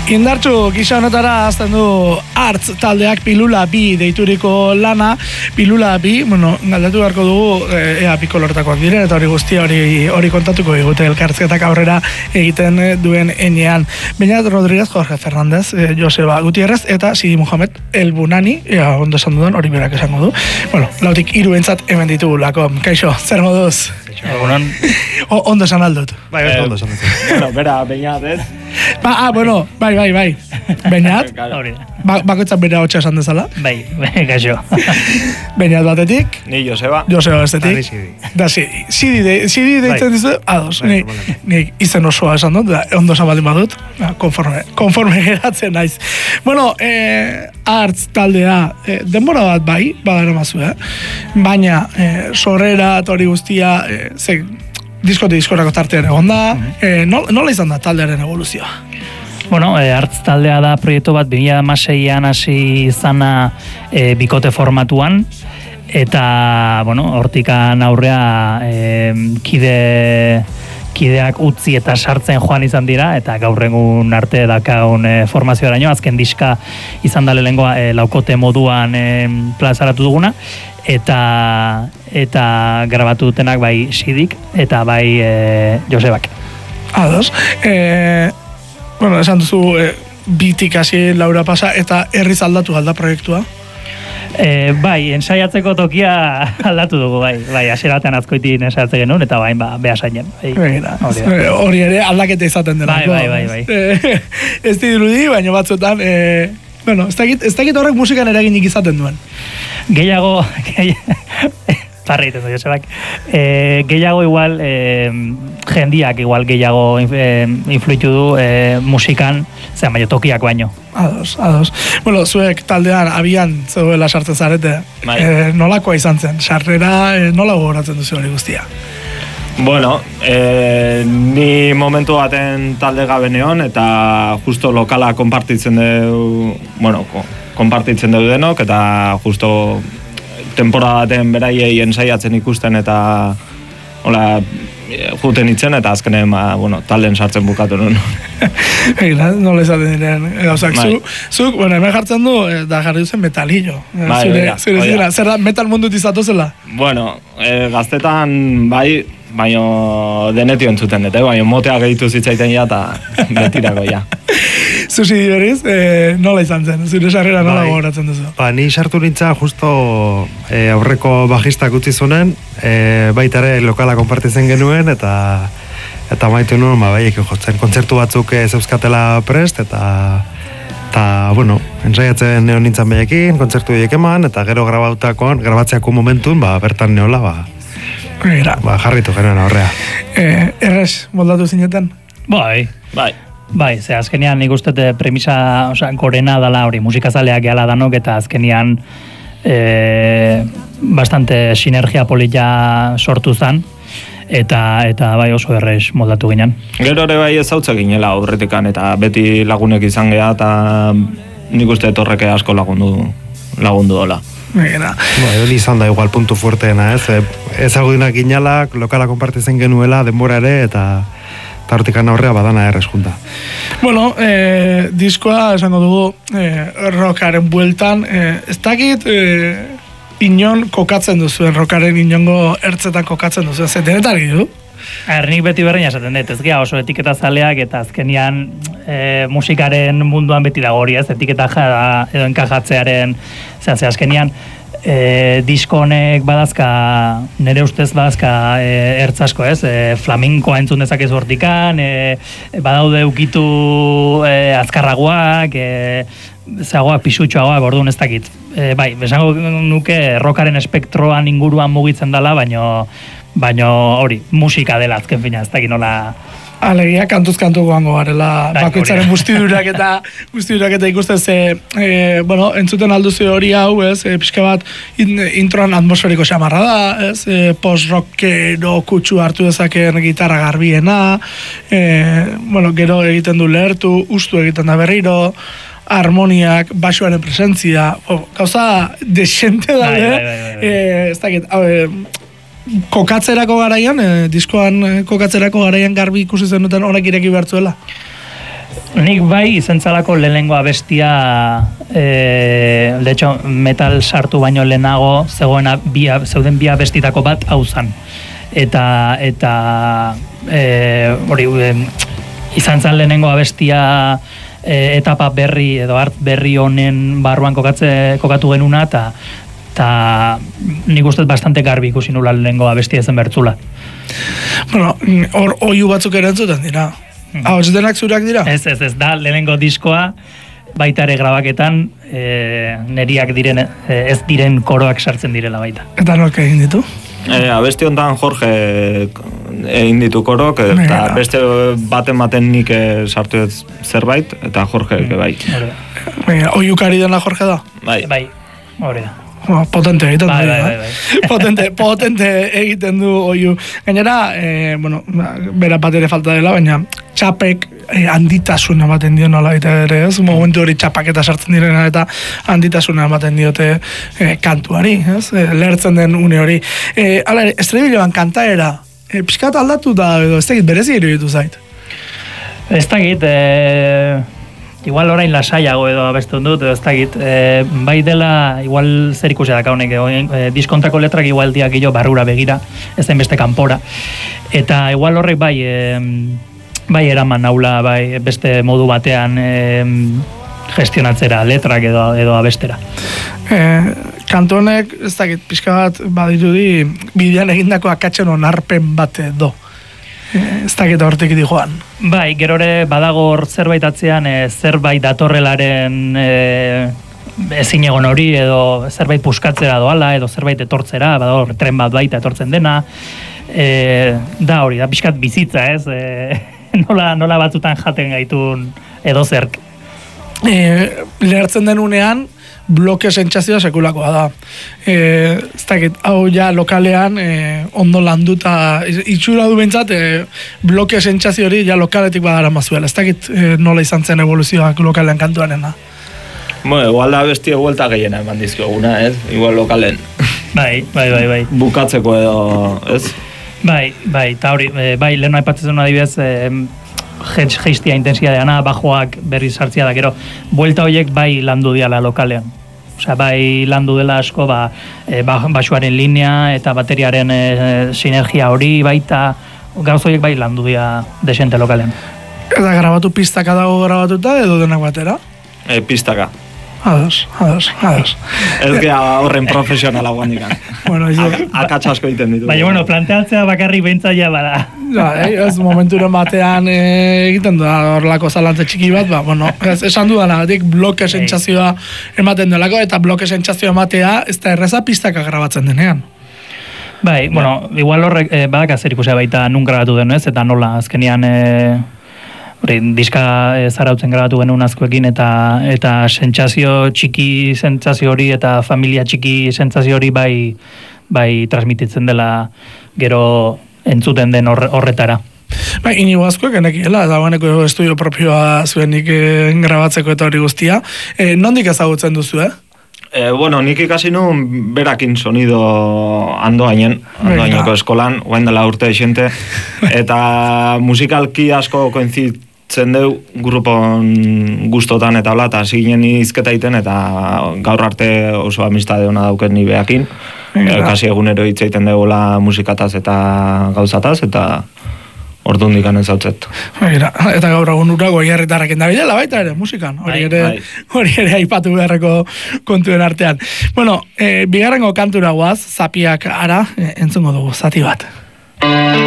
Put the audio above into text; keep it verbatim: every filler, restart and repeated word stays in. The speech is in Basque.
Indartxu gisa honetara azten du Artz taldeak Pilula bi deituriko lana. Pilula bi, bueno, galdatu beharko dugu ea bi koloretakoak diren, eta hori guztia hori hori kontatuko digute elkarrizketak aurrera egiten duen enean. Beñat Rodríguez, Jorge Fernández, eh, Joseba Gutierrez eta Sidi Mohamed El Bunani, ea ondo esan dudan, hori berak esango du. Bueno, lautik hiru entzat hemen ditugulako. Kaixo, zer moduz? Egunon. Ondo esan aldut. Bai, eh, ondo esan dut. Bueno, bera, Beñat, ez? Ba, ah, bueno, bai, bai, bai. Beñat, ba, bakoitzak bera hotxa esan dezala. Bai, bai, gaixo. Beñat batetik. Ni Joseba. Joseba bestetik. Da, Sidi. Da, Sidi. Sidi, de, Sidi deitzen dizu, ados. Bai, ni, ni izen osoa esan dut, da, ondo esan baldin badut, konforme, konforme geratzen naiz. Bueno, eh, Artz taldea, eh, denbora bat bai, badara mazu, eh? Baina, eh, sorrera eta hori guztia, eh, ze, diskote diskorako tartean egon da, eh, nola izan da taldearen evoluzioa? Bueno, e, Artz taldea da proiektu bat bi mila hamaseian hasi izana e, bikote formatuan, eta, bueno, hortikan aurrea e, kide, kideak utzi eta sartzen joan izan dira, eta gaur egun arte dakagun e, formazioaraino, azken diska izan da lehengoa e, laukote moduan e, plazaratu duguna, eta eta grabatu dutenak bai Sidik eta bai e, Josebak. Ados. Eh, bueno, esan duzu e, bitik hasi Laura pasa eta herriz aldatu alda proiektua? E, bai, ensaiatzeko tokia aldatu dugu, bai. Bai, hasieratean azkoitin ensaiatze genuen eta bain ba behasainen. Bai, hori, hori ere aldaketa izaten dela. Bai, bai, bai, bai. E, ez dirudi, baina batzuetan e, bueno, ez dakit, ez dakit horrek musikan eraginik izaten duen. Gehiago, parreiten du, Josebak. E, gehiago igual, e, jendiak igual gehiago e, influitu du e, musikan, zean baino tokiak baino. Ados, ados. Bueno, zuek taldean abian zegoela sartzen zarete. E, nolakoa izan zen? Sarrera e, nola gogoratzen duzu hori guztia? Bueno, eh, ni momentu baten talde gabe neon, eta justo lokala konpartitzen du, bueno, konpartitzen du denok, eta justo temporada baten beraiei ensaiatzen ikusten, eta hola, juten itzen, eta azkenen, ba, bueno, talden sartzen bukatu nun. Egira, nola izaten diren, gauzak, zu, zuk, bueno, hemen jartzen du, da jarri duzen metalillo. Bai, zure, oida, zure zira, zer da, metal mundut izatu zela? Bueno, eh, gaztetan, bai, baino denetio entzuten dute, baino motea gehitu zitzaiten ja, eta betirako ja. Zuzi berriz, eh, nola izan zen? Zure sarrera nola bai, gogoratzen duzu? Ba, ni sartu nintzen justo e, aurreko bajistak utzi zunen, e, baita ere lokala konpartitzen genuen, eta eta maitu nuen, ba, bai, jotzen kontzertu batzuk ez euskatela prest, eta eta, bueno, ensaiatzen neon nintzen behekin, kontzertu behiek eman, eta gero grabautakoan, grabatzeako momentun, ba, bertan neola, ba, Era. ba jarritu genuen aurrea. Eh, errez, moldatu zinetan? Bai. Bai. Bai, ze azkenean nik uste premisa, osea, gorena dala hori, musikazaleak gehala danok, eta azkenean e, bastante sinergia polita sortu zen, eta eta bai oso errez moldatu ginen. Gero ere bai ezautza ginela aurretikan, eta beti lagunek izan geha, eta nik uste horreke asko lagundu lagundu dola. Mira. Ba, hori izan da igual puntu fuerteena, ez? Ezagunak ginalak, lokala konpartitzen genuela, denbora ere, eta tartikan aurrea badana errez junta. Bueno, eh, diskoa esango dugu eh, rockaren bueltan, eh, ez dakit eh, inon kokatzen duzuen, rockaren inongo ertzetan kokatzen duzuen, zer denetari du? Ernik beti berdina esaten dut, ez gea oso etiketa zaleak, eta azkenian e, musikaren munduan beti dago hori, ez, etiketa ja, edo enkajatzearen, ze azkenian e, disko honek badazka, nire ustez badazka e, ertz asko, ez, e, flamenkoa entzun dezakezu hortikan, e, badaude ukitu e, azkarragoak, e, zagoak pisutxoagoak, orduan ez dakit. E, bai, besango nuke rockaren espektroan inguruan mugitzen dela, baino baino hori, musika dela azken fina, ez dakit nola. Alegia, kantuz kantu goango garela, Bai, bakoitzaren guztidurak eta guztidurak eta ikusten ze, e, bueno, entzuten alduzu hori hau, ez, e, pixka bat in, introan atmosferiko xamarra da, ez, e, post-rockero kutsu hartu dezakeen gitarra garbiena, e, bueno, gero egiten du lehertu, ustu egiten da berriro, harmoniak, basoaren presentzia, oh, gauza desente da, bai, bai, bai, bai, bai. E, ez dakit, hau, kokatzerako garaian, eh, diskoan eh, kokatzerako garaian garbi ikusi zen duten honek ireki behartzuela? Nik bai izentzalako lehenengo abestia, e, de hecho, metal sartu baino lehenago zegoena bi, zeuden bi abestitako bat hau zan. Eta, eta e, hori, e, izan zan lehenengo abestia e, etapa berri edo art berri honen barruan kokatze, kokatu genuna, eta eta nik uste bastante garbi ikusi nula lehenengo abestia zen bertzula. Bueno, hor oiu batzuk erantzuten dira. Hau, ez denak zurak dira? Ez, ez, ez da, lehenengo diskoa, baita ere grabaketan, e, neriak diren, e, ez diren koroak sartzen direla baita. Eta nork egin ditu? E, abesti honetan Jorge egin ditu korok, eta beste baten baten nik sartu ez zerbait, eta Jorge mm. bai. Oiukari dena Jorge da? Bai. Bai, hori da. Bueno, potente egiten bai, du, bai, bai, bai. potente, potente egiten du oiu. Gainera, eh, bueno, bera bat ere falta dela, baina txapek eh, handitasuna ematen dio nola ere, ez? Momentu hori txapaketa sartzen direna eta handitasuna ematen diote eh, kantuari, ez? Eh, lertzen den une hori. Eh, Hala ere, estribiloan kantaera, eh, pixkat aldatu da, edo ez dakit berezi iruditu zait? Ez dakit, eh... igual orain lasaiago edo abestun dut, edo ez dakit, e, bai dela, igual zer ikusi daka honek, e, diskontako letrak igual diak gilo barrura begira, ez den beste kanpora, eta igual horrek bai, e, bai eraman naula, bai beste modu batean e, gestionatzera, letrak edo, edo abestera. E, kantu honek, ez dakit, pixka bat badirudi, bidean egindako akatzen onarpen bat edo. Ez dakit hortik di joan. Bai, gerore badago hor zerbait atzean, e, zerbait datorrelaren e, ezin egon hori, edo zerbait puskatzera doala, edo zerbait etortzera, badago tren bat baita etortzen dena, e, da hori, da pixkat bizitza, ez? E, nola, nola batzutan jaten gaitun edo zerk. E, lehertzen den unean, bloke sentsazioa sekulakoa da. E, ez dakit, hau ja lokalean e, ondo landuta, itxura du bentsat, e, bloke sentsazio hori ja lokaletik badara mazuela. Ez dakit e, nola izan zen evoluzioak lokalean kantuanena. Bueno, igual da bestia vuelta gehiena eman dizkioguna, ez? Igual lokalen. Bai, bai, bai, bai. Bukatzeko edo, ez? Bai, bai, eta hori, bai, lehen aipatzen adibidez, e, geistia intensidadeana, bajoak berriz sartzia da, gero, buelta horiek bai landu diala lokalean. Osea, bai landu dela asko, ba, e, basuaren linea eta bateriaren e, sinergia hori baita, gauz horiek bai landu dia desente lokalean. Eta grabatu pistaka dago grabatuta edo denak batera? E, pistaka. Ados, ados, ados. Ez gea horren profesionala guandikan. Bueno, jo... Akatsa asko egiten ditu. Baina, bueno, planteatzea bakarrik behintzaia bada. Ja, eh, ez momenturen batean eh, egiten da horrelako zalantze txiki bat, ba, bueno, ez, esan dudana, dik bloke sentsazioa ematen delako, eta bloke sentsazioa ematea, ez da erreza pistaka grabatzen denean. Bai, ja. Bueno, ikual horrek eh, badak azer ikusia baita nun grabatu den, ez, eta nola, azkenian... Eh, Hori, diska e, zarautzen grabatu genuen azkoekin, eta eta sentsazio txiki sentsazio hori eta familia txiki sentsazio hori bai bai transmititzen dela gero entzuten den horre, horretara. Bai, inigo azkoek enekiela, dagoeneko estudio propioa zuenik e, grabatzeko eta hori guztia. E, nondik ezagutzen duzu, eh? E, bueno, nik ikasi nuen berakin sonido andoainen, andoaineko eskolan, guain dela urte esente, eta musikalki asko koinzitzen deu grupon gustotan eta hola, eta ziginen izketa iten, eta gaur arte oso amistade hona dauken ni beakin. E, kasi egunero hitz egiten degola musikataz eta gauzataz, eta orduan dikan ez hautzet. Eta gaur egun ura goiarritarrakin da bilela baita ere, musikan. Hori ere, hori ere aipatu beharreko kontuen artean. Bueno, e, bigarrengo kantura guaz, zapiak ara, e, entzungo dugu, zati bat.